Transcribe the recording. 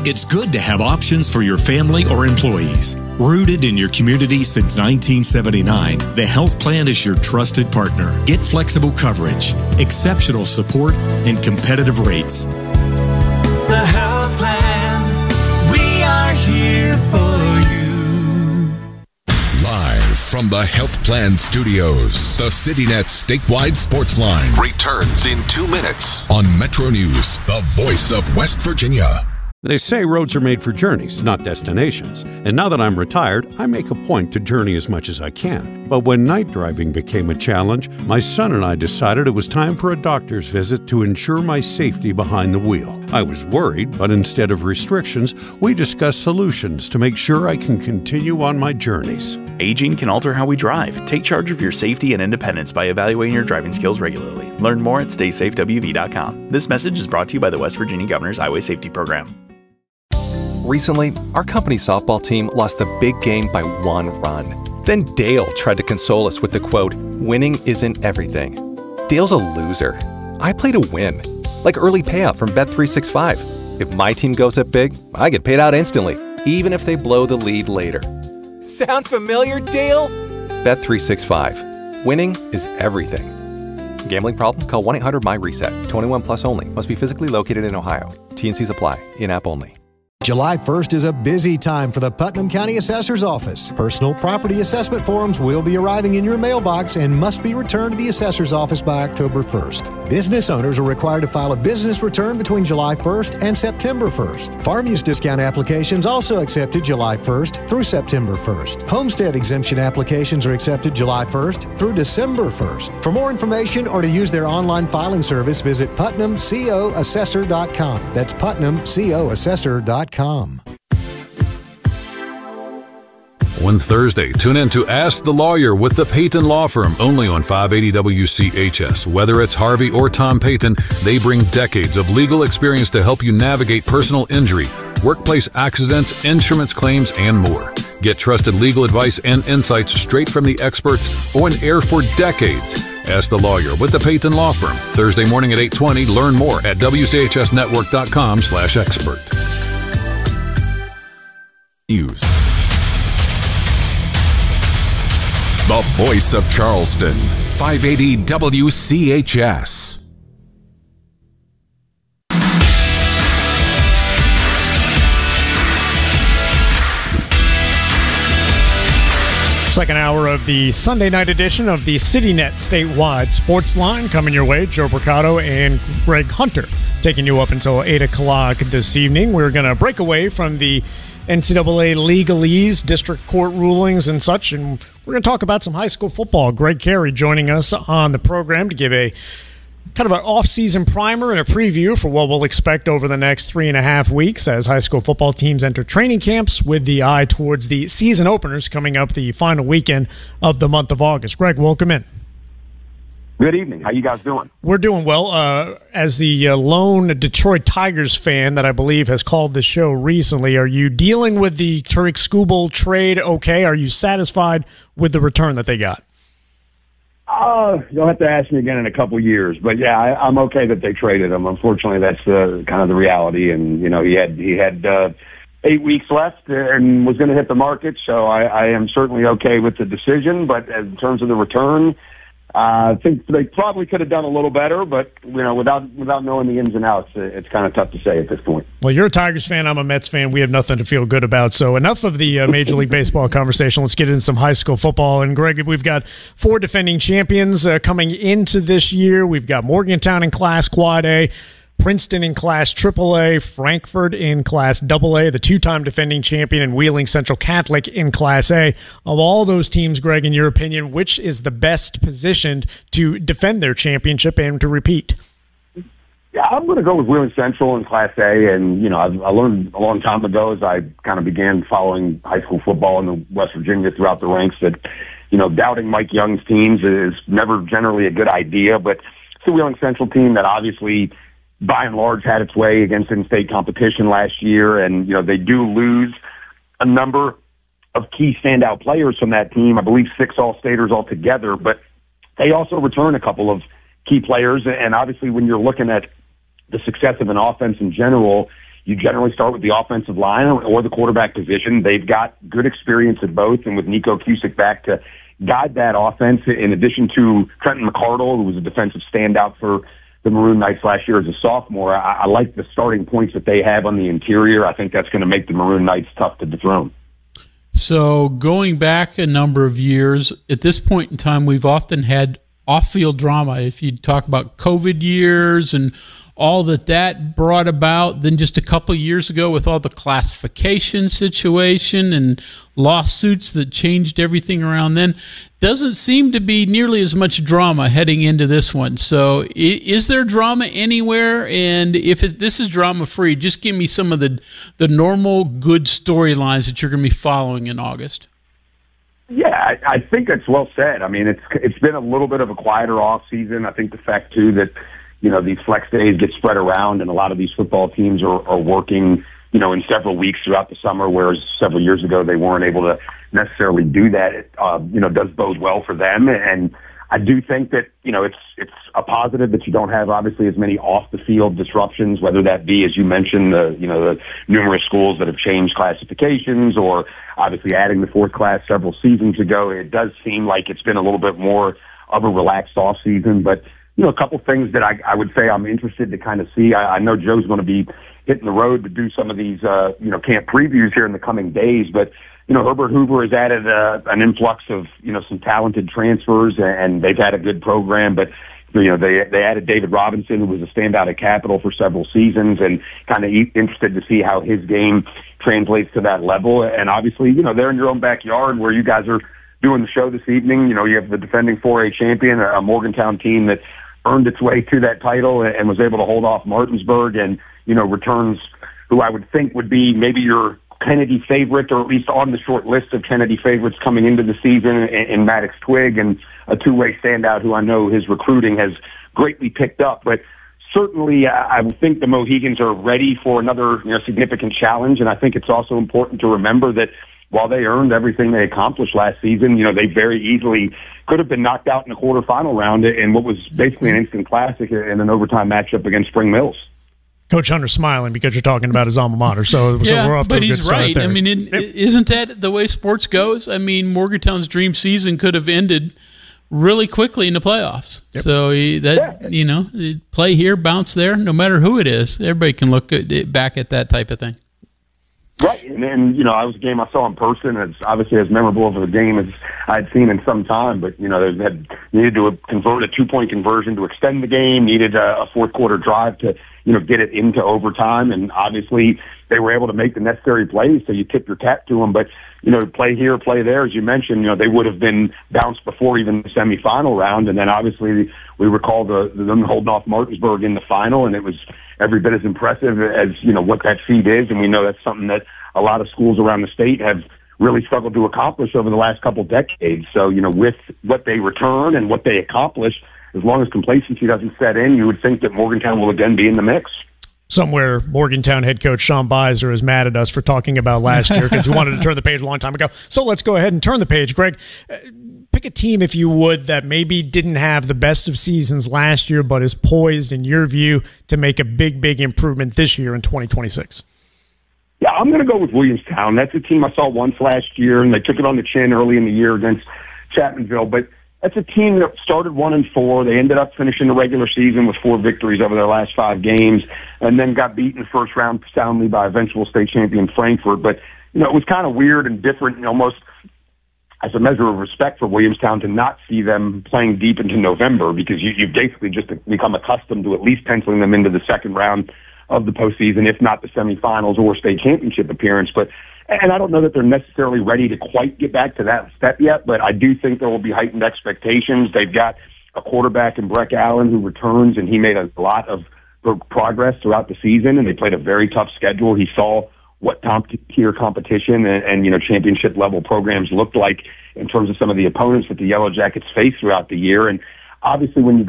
It's good to have options for your family or employees. Rooted in your community since 1979, the health plan is your trusted partner. Get flexible coverage, exceptional support, and competitive rates. The health plan, we are here for you. Live from the Health Plan Studios, the CityNet statewide sports line returns in 2 minutes on Metro News, the voice of West Virginia. They say roads are made for journeys, not destinations. And now that I'm retired, I make a point to journey as much as I can. But when night driving became a challenge, my son and I decided it was time for a doctor's visit to ensure my safety behind the wheel. I was worried, but instead of restrictions, we discussed solutions to make sure I can continue on my journeys. Aging can alter how we drive. Take charge of your safety and independence by evaluating your driving skills regularly. Learn more at StaySafeWV.com. This message is brought to you by the West Virginia Governor's Highway Safety Program. Recently, our company softball team lost the big game by 1 run. Then Dale tried to console us with the quote, "Winning isn't everything." Dale's a loser. I play to win. Like early payout from Bet365. If my team goes up big, I get paid out instantly, even if they blow the lead later. Sound familiar, Dale? Bet365. Winning is everything. Gambling problem? Call 1-800-MY-RESET. 21 plus only. Must be physically located in Ohio. T&Cs apply. In-app only. July 1st is a busy time for the Putnam County Assessor's Office. Personal property assessment forms will be arriving in your mailbox and must be returned to the Assessor's Office by October 1st. Business owners are required to file a business return between July 1st and September 1st. Farm use discount applications also accepted July 1st through September 1st. Homestead exemption applications are accepted July 1st through December 1st. For more information or to use their online filing service, visit PutnamCOAssessor.com. That's PutnamCOAssessor.com. One Thursday, tune in to Ask the Lawyer with the Payton Law Firm, only on 580 WCHS. Whether it's Harvey or Tom Payton, they bring decades of legal experience to help you navigate personal injury, workplace accidents, insurance claims, and more. Get trusted legal advice and insights straight from the experts on air for decades. Ask the Lawyer with the Payton Law Firm. Thursday morning at 8:20. Learn more at WCHSnetwork.com/expert. News. The voice of Charleston, 580 WCHS. Second hour of the Sunday night edition of the CityNet statewide sports line coming your way. Joe Mercado and Greg Hunter taking you up until 8 o'clock this evening. We're going to break away from the NCAA legalese, district court rulings and such, and we're going to talk about some high school football. Greg Carey joining us on the program to give a kind of an off-season primer and a preview for what we'll expect over the next 3.5 weeks as high school football teams enter training camps with the eye towards the season openers coming up the final weekend of the month of August. Greg, welcome in. Good evening. How you guys doing? We're doing well. As the lone Detroit Tigers fan that I believe has called the show recently, are you dealing with the Tariq Skubal trade okay? Are you satisfied with the return that they got? You'll have to ask me again in a couple years. But, yeah, I'm okay that they traded him. Unfortunately, that's kind of the reality. And, you know, he had 8 weeks left and was going to hit the market. So I am certainly okay with the decision. But in terms of the return, I think they probably could have done a little better, but you know, without knowing the ins and outs, it's kind of tough to say at this point. Well, you're a Tigers fan. I'm a Mets fan. We have nothing to feel good about. So enough of the Major League Baseball conversation. Let's get into some high school football. And Greg, we've got 4 defending champions coming into this year. We've got Morgantown in Class Quad A, Princeton in Class AAA, Frankfort in Class AA, the 2-time defending champion, and Wheeling Central Catholic in Class A. Of all those teams, Greg, in your opinion, which is the best positioned to defend their championship and to repeat? Yeah, I'm going to go with Wheeling Central in Class A. And, you know, I learned a long time ago as I kind of began following high school football in West Virginia throughout the ranks that, you know, doubting Mike Young's teams is never generally a good idea. But it's a Wheeling Central team that obviously – by and large, had its way against in-state competition last year. And, you know, they do lose a number of key standout players from that team. I believe 6 All-Staters altogether, but they also return a couple of key players. And obviously, when you're looking at the success of an offense in general, you generally start with the offensive line or the quarterback position. They've got good experience at both, and with Nico Cusick back to guide that offense, in addition to Trenton McCardle, who was a defensive standout for the Maroon Knights last year as a sophomore. I like the starting points that they have on the interior. I think that's going to make the Maroon Knights tough to dethrone. So going back a number of years, at this point in time, we've often had off-field drama. If you talk about COVID years and all that brought about, then just a couple of years ago with all the classification situation and lawsuits that changed everything around then, doesn't seem to be nearly as much drama heading into this one. So is there drama anywhere? And if this is drama-free, just give me some of the normal good storylines that you're going to be following in August. Yeah, I think that's well said. I mean, it's been a little bit of a quieter off season. I think the fact too that these flex days get spread around, and a lot of these football teams are working in several weeks throughout the summer, whereas several years ago they weren't able to necessarily do that. It does bode well for them, and I do think that it's a positive that you don't have obviously as many off the field disruptions, whether that be, as you mentioned, the numerous schools that have changed classifications, or obviously adding the fourth class several seasons ago. It does seem like it's been a little bit more of a relaxed off season, but a couple things that I would say I'm interested to kind of see. I know Joe's going to be hitting the road to do some of these camp previews here in the coming days, but Herbert Hoover has added an influx of some talented transfers, and they've had a good program. But they added David Robinson, who was a standout at Capital for several seasons, and kind of interested to see how his game translates to that level. And obviously, they're in your own backyard where you guys are doing the show this evening. You have the defending 4A champion, a Morgantown team that earned its way to that title and was able to hold off Martinsburg, and returns who I would think would be maybe your Kennedy favorite, or at least on the short list of Kennedy favorites coming into the season, in Maddox Twig, and a two-way standout who I know his recruiting has greatly picked up. But certainly I think the Mohegans are ready for another significant challenge, and I think it's also important to remember that while they earned everything they accomplished last season, they very easily could have been knocked out in the quarterfinal round in what was basically an instant classic in an overtime matchup against Spring Mills. Coach Hunter's smiling because you're talking about his alma mater, so we're off to a good start there. But he's right. I mean, isn't that the way sports goes? I mean, Morgantown's dream season could have ended really quickly in the playoffs. Yep. So play here, bounce there, no matter who it is. Everybody can look back at that type of thing. Right, and then, it was a game I saw in person. It's obviously as memorable of a game as I'd seen in some time, but, they needed to convert a 2-point conversion to extend the game, needed a fourth quarter drive to, get it into overtime, and obviously they were able to make the necessary plays, so you tip your cap to them. But, play here, play there, as you mentioned, they would have been bounced before even the semifinal round, and then obviously we recall them holding off Martinsburg in the final, and it was every bit as impressive as, what that feat is, and we know that's something that a lot of schools around the state have really struggled to accomplish over the last couple decades. So, with what they return and what they accomplish, as long as complacency doesn't set in, you would think that Morgantown will again be in the mix. Somewhere Morgantown head coach Sean Beiser is mad at us for talking about last year because he wanted to turn the page a long time ago. So let's go ahead and turn the page. Greg, pick a team, if you would, that maybe didn't have the best of seasons last year but is poised, in your view, to make a big improvement this year in 2026. Yeah, I'm going to go with Williamstown. That's a team I saw once last year, and they took it on the chin early in the year against Chapmanville. But that's a team that started 1-4. They ended up finishing the regular season with 4 victories over their last 5 games, and then got beaten first round soundly by eventual state champion Frankfort. But, it was kind of weird and different, almost as a measure of respect for Williamstown, to not see them playing deep into November, because you've basically just become accustomed to at least penciling them into the second round of the postseason, if not the semifinals or state championship appearance. And I don't know that they're necessarily ready to quite get back to that step yet, but I do think there will be heightened expectations. They've got a quarterback in Breck Allen who returns, and he made a lot of progress throughout the season, and they played a very tough schedule. He saw what top-tier competition and championship-level programs looked like in terms of some of the opponents that the Yellow Jackets faced throughout the year. And obviously when you